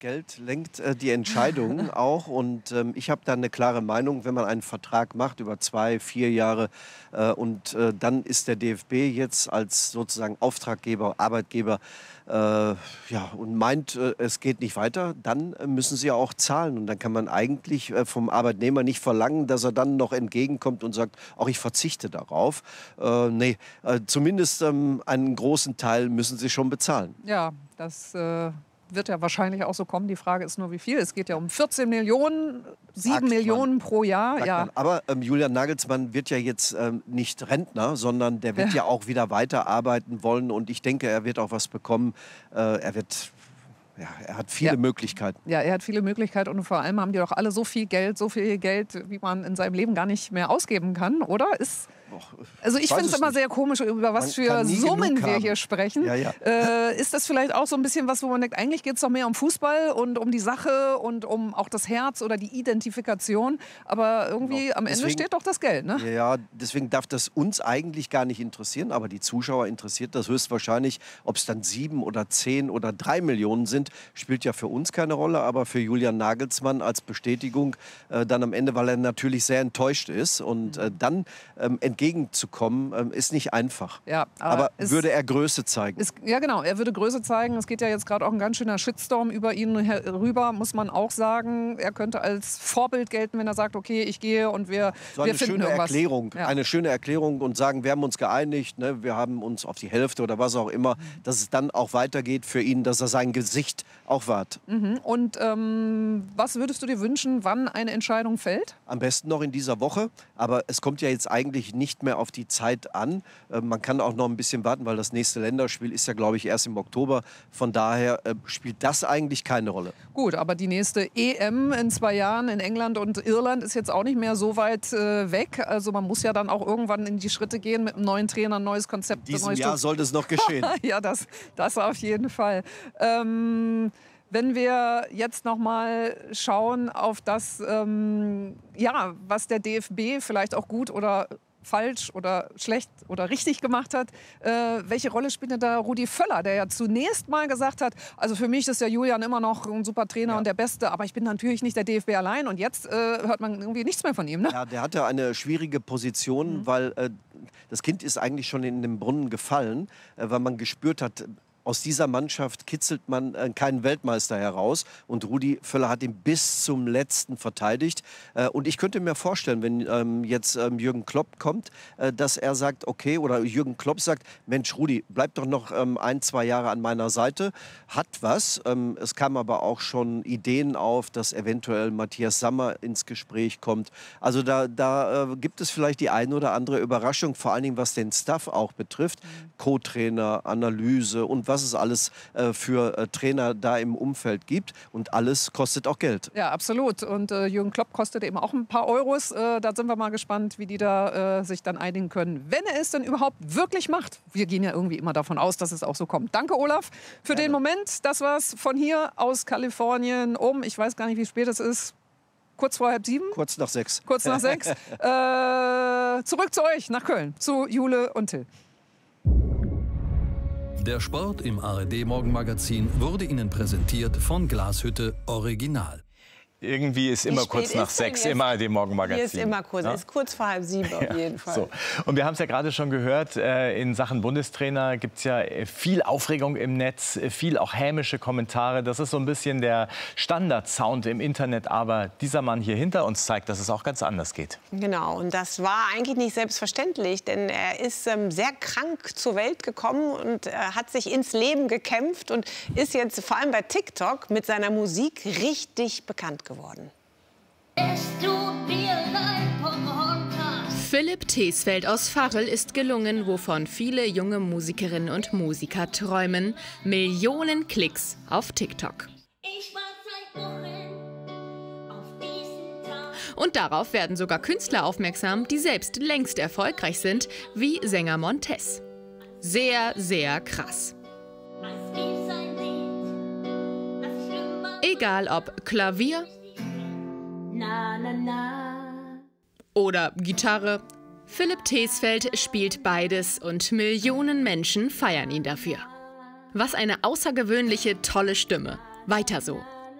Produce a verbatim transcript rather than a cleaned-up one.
Geld lenkt äh, die Entscheidungen auch und ähm, ich habe da eine klare Meinung, wenn man einen Vertrag macht über zwei, vier Jahre äh, und äh, dann ist der D F B jetzt als sozusagen Auftraggeber, Arbeitgeber äh, ja, und meint, äh, es geht nicht weiter, dann äh, müssen sie ja auch zahlen und dann kann man eigentlich äh, vom Arbeitnehmer nicht verlangen, dass er dann noch entgegenkommt und sagt, auch ich verzichte darauf. Äh, nee, äh, zumindest ähm, einen großen Teil müssen sie schon bezahlen. Ja, das äh wird ja wahrscheinlich auch so kommen. Die Frage ist nur, wie viel. Es geht ja um vierzehn Millionen, sieben Millionen pro Jahr. Ja. Aber ähm, Julian Nagelsmann wird ja jetzt ähm, nicht Rentner, sondern der wird ja. ja auch wieder weiterarbeiten wollen. Und ich denke, er wird auch was bekommen. Äh, er wird... Ja, er hat viele ja. Möglichkeiten. Ja, er hat viele Möglichkeiten und vor allem haben die doch alle so viel Geld, so viel Geld, wie man in seinem Leben gar nicht mehr ausgeben kann, oder? Ist Also ich finde es immer nicht. sehr komisch, über was Man für Summen wir hier sprechen. Ja, ja. Äh, ist das vielleicht auch so ein bisschen was, wo man denkt, eigentlich geht es doch mehr um Fußball und um die Sache und um auch das Herz oder die Identifikation. Aber irgendwie genau. am Ende deswegen, steht doch das Geld, ne? Ja, deswegen darf das uns eigentlich gar nicht interessieren. Aber die Zuschauer interessiert das höchstwahrscheinlich. Ob es dann sieben oder zehn oder drei Millionen sind, spielt ja für uns keine Rolle. Aber für Julian Nagelsmann als Bestätigung äh, dann am Ende, weil er natürlich sehr enttäuscht ist. Und äh, dann ähm, entgegenzukommen, ähm, ist nicht einfach. Ja, aber aber es, würde er Größe zeigen? Es, ja, genau. Er würde Größe zeigen. Es geht ja jetzt gerade auch ein ganz schöner Shitstorm über ihn rüber, muss man auch sagen. Er könnte als Vorbild gelten, wenn er sagt, okay, ich gehe und wir, so wir eine finden schöne irgendwas. Erklärung, Ja. Eine schöne Erklärung und sagen, wir haben uns geeinigt, ne, wir haben uns auf die Hälfte oder was auch immer, dass es dann auch weitergeht für ihn, dass er sein Gesicht auch wahrt. Mhm. Und ähm, was würdest du dir wünschen, wann eine Entscheidung fällt? Am besten noch in dieser Woche, aber es kommt ja jetzt eigentlich nicht mehr auf die Zeit an. Äh, man kann auch noch ein bisschen warten, weil das nächste Länderspiel ist ja, glaube ich, erst im Oktober. Von daher äh, spielt das eigentlich keine Rolle. Gut, aber die nächste E M in zwei Jahren in England und Irland ist jetzt auch nicht mehr so weit äh, weg. Also man muss ja dann auch irgendwann in die Schritte gehen mit einem neuen Trainer, ein neues Konzept. In diesem neues Jahr sollte es noch geschehen. Ja, das, das auf jeden Fall. Ähm, Wenn wir jetzt noch mal schauen auf das, ähm, ja, was der D F B vielleicht auch gut oder falsch oder schlecht oder richtig gemacht hat. Äh, welche Rolle spielt denn da Rudi Völler, der ja zunächst mal gesagt hat, also für mich ist der Julian immer noch ein super Trainer ja. und der Beste, aber ich bin natürlich nicht der D F B allein und jetzt äh, hört man irgendwie nichts mehr von ihm. Ne? Ja, der hatte eine schwierige Position, mhm. weil äh, das Kind ist eigentlich schon in den Brunnen gefallen, äh, weil man gespürt hat, aus dieser Mannschaft kitzelt man äh, keinen Weltmeister heraus. Und Rudi Völler hat ihn bis zum Letzten verteidigt. Äh, und ich könnte mir vorstellen, wenn ähm, jetzt ähm, Jürgen Klopp kommt, äh, dass er sagt, okay, oder Jürgen Klopp sagt, Mensch, Rudi, bleib doch noch ähm, ein, zwei Jahre an meiner Seite. Hat was. Ähm, es kamen aber auch schon Ideen auf, dass eventuell Matthias Sammer ins Gespräch kommt. Also da, da äh, gibt es vielleicht die eine oder andere Überraschung, vor allen Dingen was den Staff auch betrifft. Mhm. Co-Trainer, Analyse und was es alles äh, für äh, Trainer da im Umfeld gibt. Und alles kostet auch Geld. Ja, absolut. Und äh, Jürgen Klopp kostet eben auch ein paar Euros. Äh, da sind wir mal gespannt, wie die da äh, sich dann einigen können. Wenn er es denn überhaupt wirklich macht. Wir gehen ja irgendwie immer davon aus, dass es auch so kommt. Danke, Olaf, für Gerne. den Moment. Das war's von hier aus Kalifornien um, ich weiß gar nicht, wie spät es ist, kurz vor halb sieben? Kurz nach sechs. Kurz nach sechs. äh, zurück zu euch, nach Köln, zu Jule und Till. Der Sport im A R D-Morgenmagazin wurde Ihnen präsentiert von Glashütte Original. Irgendwie ist immer kurz nach sechs im A R D-Morgenmagazin. Hier ist immer kurz, ja? ist kurz vor halb sieben auf jeden Fall. So. Und wir haben es ja gerade schon gehört, in Sachen Bundestrainer gibt es ja viel Aufregung im Netz, viel auch hämische Kommentare. Das ist so ein bisschen der Standard-Sound im Internet. Aber dieser Mann hier hinter uns zeigt, dass es auch ganz anders geht. Genau, und das war eigentlich nicht selbstverständlich, denn er ist ähm, sehr krank zur Welt gekommen und äh, hat sich ins Leben gekämpft und ist jetzt vor allem bei TikTok mit seiner Musik richtig bekannt geworden. geworden. Philipp Tesfeld aus Varel ist gelungen, wovon viele junge Musikerinnen und Musiker träumen. Millionen Klicks auf TikTok. Und darauf werden sogar Künstler aufmerksam, die selbst längst erfolgreich sind, wie Sänger Montez. Sehr, sehr krass. Egal ob Klavier oder Gitarre, Philipp Tesfeld spielt beides und Millionen Menschen feiern ihn dafür. Was eine außergewöhnliche, tolle Stimme. Weiter so.